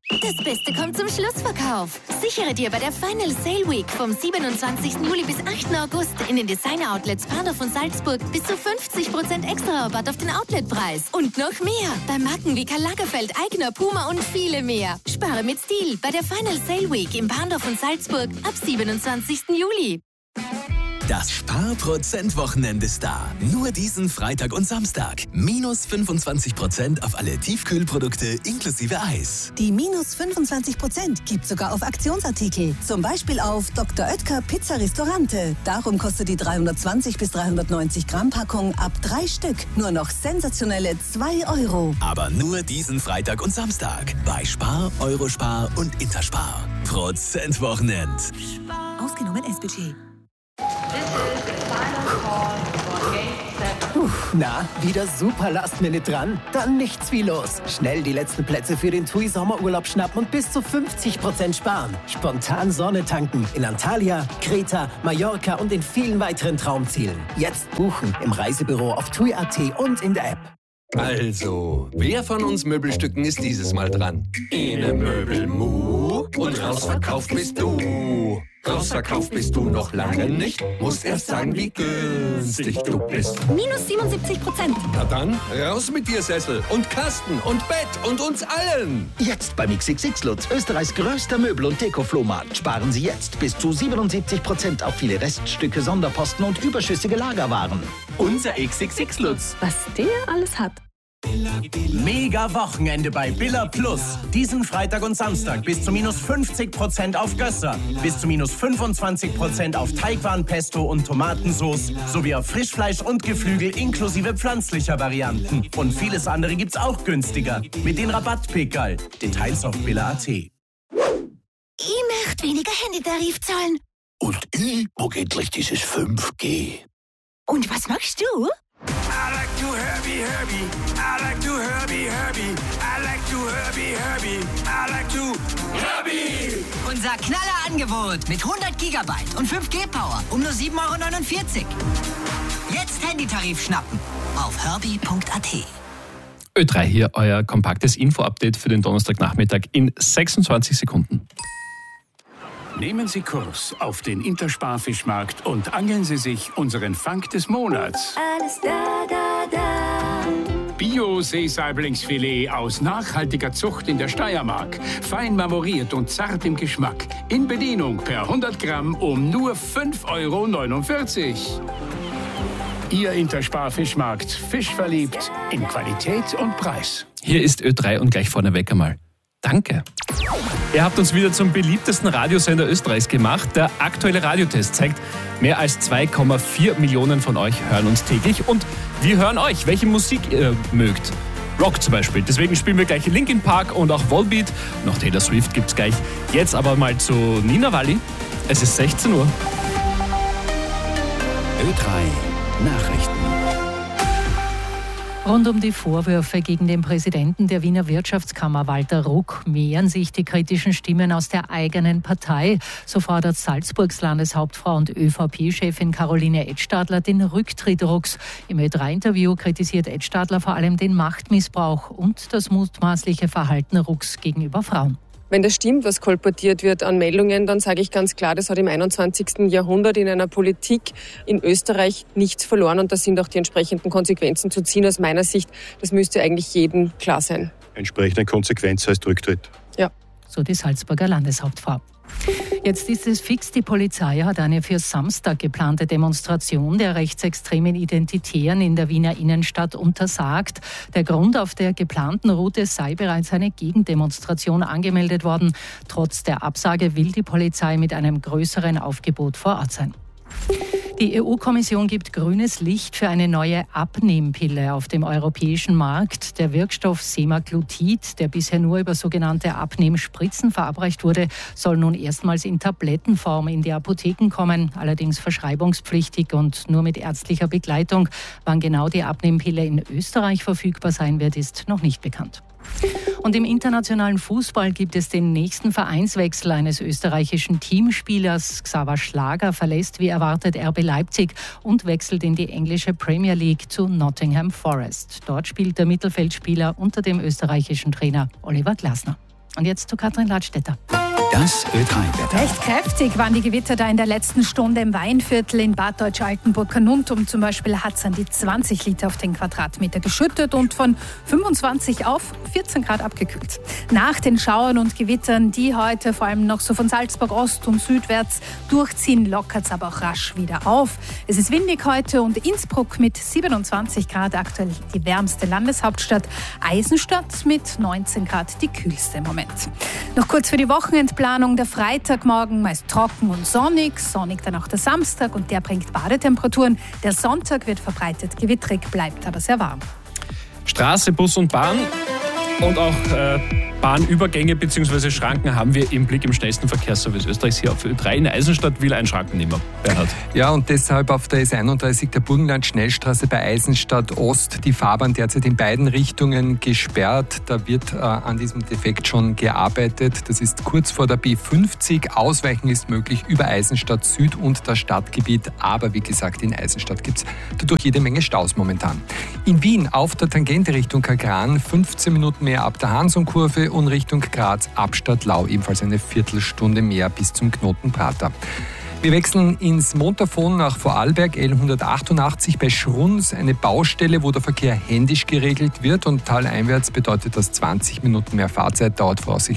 Das Beste kommt zum Schlussverkauf. Sichere dir bei der Final Sale Week vom 27. Juli bis 8. August in den Designer-Outlets Parndorf und Salzburg bis zu 50% extra Rabatt auf den Outletpreis. Und noch mehr bei Marken wie Karl Lagerfeld, Aigner, Puma und viele mehr. Spare mit Stil bei der Final Sale Week in Parndorf und Salzburg ab 27. Juli. Das Sparprozent-Wochenende ist da. Nur diesen Freitag und Samstag. Minus 25% auf alle Tiefkühlprodukte inklusive Eis. Die minus 25% gibt sogar auf Aktionsartikel. Zum Beispiel auf Dr. Oetker Pizza Ristorante. Darum kostet die 320 bis 390 Gramm Packung ab 3 Stück nur noch sensationelle 2 €. Aber nur diesen Freitag und Samstag. Bei Spar, Eurospar und Interspar. Prozentwochenend. Ausgenommen S-Budget. Na, wieder super Last-Minute dran? Dann nichts wie los. Schnell die letzten Plätze für den TUI Sommerurlaub schnappen und bis zu 50% sparen. Spontan Sonne tanken in Antalya, Kreta, Mallorca und in vielen weiteren Traumzielen. Jetzt buchen im Reisebüro auf TUI.at und in der App. Also, wer von uns Möbelstücken ist dieses Mal dran? Ene Möbelmu und rausverkauft bist du. Rausverkauft bist du noch lange nicht. Musst erst sagen, wie günstig du bist. Minus 77%. Na dann, raus mit dir, Sessel und Kasten und Bett und uns allen. Jetzt beim XXX Lutz, Österreichs größter Möbel- und Deko-Flohmarkt. Sparen Sie jetzt bis zu 77% auf viele Reststücke, Sonderposten und überschüssige Lagerwaren. Unser XXX Lutz. Was der alles hat. Mega Wochenende bei Billa Plus. Diesen Freitag und Samstag bis zu minus 50% auf Gösser, bis zu minus 25% auf Teigwaren, und Tomatensauce sowie auf Frischfleisch und Geflügel inklusive pflanzlicher Varianten. Und vieles andere gibt's auch günstiger mit den Rabattpickerl. Details auf Billa.at. Ich möchte weniger Handytarif zahlen. Und ich mag endlich dieses 5G. Und was machst du? I like to Herbie, Herbie. I like to Herbie, Herbie. I like to Herbie, Herbie. I like to Herbie. Unser Knallerangebot mit 100 Gigabyte und 5G-Power um nur 7,49 €. Jetzt Handytarif schnappen auf herbie.at. Ö3 hier, euer kompaktes Info-Update für den Donnerstagnachmittag in 26 Sekunden. Nehmen Sie Kurs auf den Interspar-Fischmarkt und angeln Sie sich unseren Fang des Monats. Alles da. Bio-Seesaiblingsfilet aus nachhaltiger Zucht in der Steiermark. Fein marmoriert und zart im Geschmack. In Bedienung per 100 Gramm um nur 5,49 €. Ihr Interspar-Fischmarkt. Fischverliebt in Qualität und Preis. Hier ist Ö3 und gleich vorneweg einmal. Danke. Ihr habt uns wieder zum beliebtesten Radiosender Österreichs gemacht. Der aktuelle Radiotest zeigt, mehr als 2,4 Millionen von euch hören uns täglich. Und wir hören euch, welche Musik ihr mögt. Rock zum Beispiel. Deswegen spielen wir gleich Linkin Park und auch Volbeat. Noch Taylor Swift gibt's gleich. Jetzt aber mal zu Nina Walli. Es ist 16 Uhr. Ö3 Nachrichten. Rund um die Vorwürfe gegen den Präsidenten der Wiener Wirtschaftskammer Walter Ruck mehren sich die kritischen Stimmen aus der eigenen Partei. So fordert Salzburgs Landeshauptfrau und ÖVP-Chefin Caroline Edstadler den Rücktritt Rucks. Im Ö3-Interview kritisiert Edstadler vor allem den Machtmissbrauch und das mutmaßliche Verhalten Rucks gegenüber Frauen. Wenn das stimmt, was kolportiert wird an Meldungen, dann sage ich ganz klar, das hat im 21. Jahrhundert in einer Politik in Österreich nichts verloren und da sind auch die entsprechenden Konsequenzen zu ziehen aus meiner Sicht. Das müsste eigentlich jedem klar sein. Entsprechende Konsequenz heißt Rücktritt. Ja. So die Salzburger Landeshauptfrau. Jetzt ist es fix, die Polizei hat eine für Samstag geplante Demonstration der rechtsextremen Identitären in der Wiener Innenstadt untersagt. Der Grund: auf der geplanten Route sei bereits eine Gegendemonstration angemeldet worden. Trotz der Absage will die Polizei mit einem größeren Aufgebot vor Ort sein. Die EU-Kommission gibt grünes Licht für eine neue Abnehmpille auf dem europäischen Markt. Der Wirkstoff Semaglutid, der bisher nur über sogenannte Abnehmspritzen verabreicht wurde, soll nun erstmals in Tablettenform in die Apotheken kommen, allerdings verschreibungspflichtig und nur mit ärztlicher Begleitung. Wann genau die Abnehmpille in Österreich verfügbar sein wird, ist noch nicht bekannt. Und im internationalen Fußball gibt es den nächsten Vereinswechsel eines österreichischen Teamspielers. Xaver Schlager verlässt wie erwartet RB Leipzig und wechselt in die englische Premier League zu Nottingham Forest. Dort spielt der Mittelfeldspieler unter dem österreichischen Trainer Oliver Glasner. Und jetzt zu Katrin Ladstätter. Das Ö3-Wetter. Recht kräftig waren die Gewitter da in der letzten Stunde im Weinviertel in Bad Deutsch-Altenburg-Carnuntum. Zum Beispiel hat es an die 20 Liter auf den Quadratmeter geschüttet und von 25 auf 14 Grad abgekühlt. Nach den Schauern und Gewittern, die heute vor allem noch so von Salzburg Ost und südwärts durchziehen, lockert es aber auch rasch wieder auf. Es ist windig heute und Innsbruck mit 27 Grad aktuell die wärmste Landeshauptstadt. Eisenstadt mit 19 Grad die kühlste im Moment. Noch kurz für die Wochenendplanung. Der Freitagmorgen meist trocken und sonnig dann auch der Samstag und der bringt Badetemperaturen. Der Sonntag wird verbreitet gewittrig, bleibt aber sehr warm. Straße, Bus und Bahn und auch Bahnübergänge bzw. Schranken haben wir im Blick im schnellsten Verkehrsservice Österreichs hier auf Ö3. In Eisenstadt will ein Schrankennehmer. Bernhard. Ja, und deshalb auf der S31 der Burgenland-Schnellstraße bei Eisenstadt Ost die Fahrbahn derzeit in beiden Richtungen gesperrt. Da wird an diesem Defekt schon gearbeitet. Das ist kurz vor der B50. Ausweichen ist möglich über Eisenstadt Süd und das Stadtgebiet. Aber wie gesagt, in Eisenstadt gibt es dadurch jede Menge Staus momentan. In Wien auf der Tangente Richtung Kagran 15 Minuten mehr ab der Hansonkurve und Richtung Graz ab Stadtlau ebenfalls eine Viertelstunde mehr bis zum Knoten Prater. Wir wechseln ins Montafon nach Vorarlberg, L188 bei Schruns, eine Baustelle, wo der Verkehr händisch geregelt wird und taleinwärts bedeutet das 20 Minuten mehr Fahrzeit, dauert voraussichtlich